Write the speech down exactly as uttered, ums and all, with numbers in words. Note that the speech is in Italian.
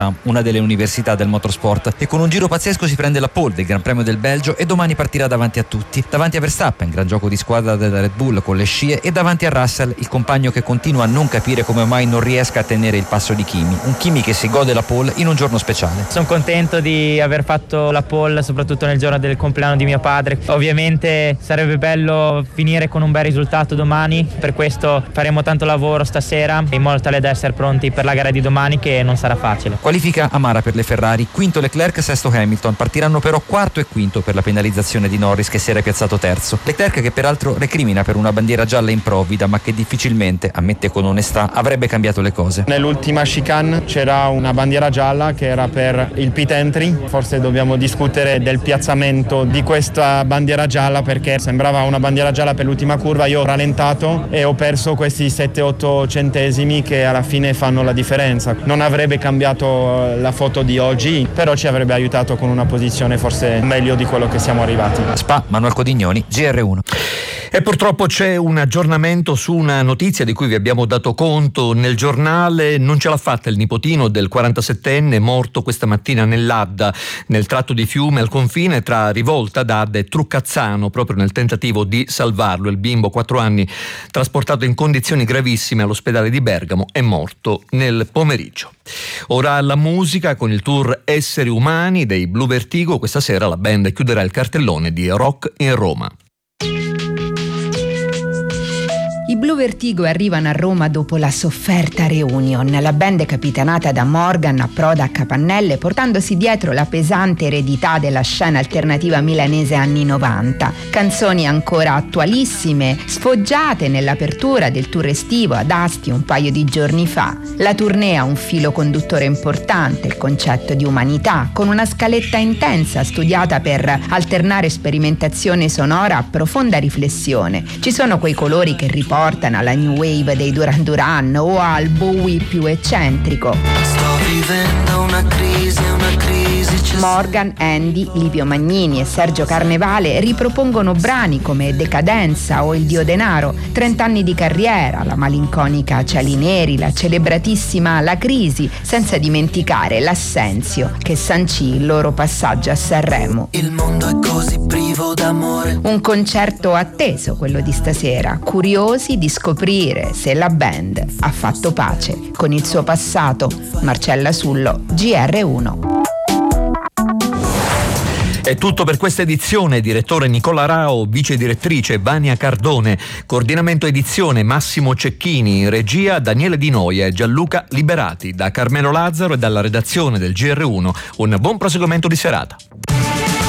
una delle università del motorsport, e con un giro pazzesco si prende la pole del Gran Premio del Belgio e domani partirà davanti a tutti, davanti a Verstappen, gran gioco di squadra della Red Bull con le scie, e davanti a Russell, il compagno che continua a non capire come mai non riesca a tenere il passo di Kimi, un Kimi che si gode la pole in un giorno speciale. Sono contento di aver fatto la pole soprattutto nel giorno del compleanno di mio padre. Ovviamente sarebbe bello finire con un bel risultato domani, per questo faremo tanto lavoro stasera in modo tale da essere pronti per la gara di domani, che non sarà facile. Qualifica amara per le Ferrari, quinto Leclerc, sesto Hamilton, partiranno però quarto e quinto per la penalizzazione di Norris che si era piazzato terzo. Leclerc che peraltro recrimina per una bandiera gialla improvvida, ma che difficilmente, ammette con onestà, avrebbe cambiato le cose. Nell'ultima chicane c'era una bandiera gialla che era per il pit entry, forse dobbiamo discutere del piazzamento di questa bandiera gialla, perché sembrava una bandiera gialla per l'ultima curva. Io ho rallentato e ho perso questi sette otto centesimi che alla fine fanno la differenza. Non avrebbe cambiato la foto di oggi, però ci avrebbe aiutato con una posizione forse meglio di quello che siamo arrivati. Spa, Manuel Codignoni, G R uno. E purtroppo c'è un aggiornamento su una notizia di cui vi abbiamo dato conto nel giornale. Non ce l'ha fatta il nipotino del quarantasettenne morto questa mattina nell'Adda, nel tratto di fiume al confine tra Rivolta d'Adda e Truccazzano, proprio nel tentativo di salvarlo. Il bimbo, quattro anni, trasportato in condizioni gravissime all'ospedale di Bergamo, è morto nel pomeriggio. Ora la musica con il tour Esseri Umani dei Blue Vertigo. Questa sera la band chiuderà il cartellone di Rock in Roma. I Blue Vertigo arrivano a Roma dopo la sofferta reunion. La band, capitanata da Morgan, approda a Capannelle portandosi dietro la pesante eredità della scena alternativa milanese anni novanta. Canzoni ancora attualissime, sfoggiate nell'apertura del tour estivo ad Asti un paio di giorni fa. La tournée ha un filo conduttore importante, il concetto di umanità, con una scaletta intensa studiata per alternare sperimentazione sonora a profonda riflessione. Ci sono quei colori che riportano alla new wave dei Duran Duran o al Bowie più eccentrico. Sto vivendo una crisi, una crisi. Morgan, Andy, Livio Magnini e Sergio Carnevale ripropongono brani come Decadenza o Il Dio Denaro, trent'anni di carriera, la malinconica Cieli Neri, la celebratissima La Crisi, senza dimenticare l'Assenzio che sancì il loro passaggio a Sanremo. Il mondo è così privo d'amore. Un concerto atteso quello di stasera, curiosi di scoprire se la band ha fatto pace con il suo passato. Marcella Sullo, G R uno. È tutto per questa edizione. Direttore Nicola Rao, vice direttrice Vania Cardone, coordinamento edizione Massimo Cecchini, regia Daniele Di Noia e Gianluca Liberati. Da Carmelo Lazzaro e dalla redazione del G R uno un buon proseguimento di serata.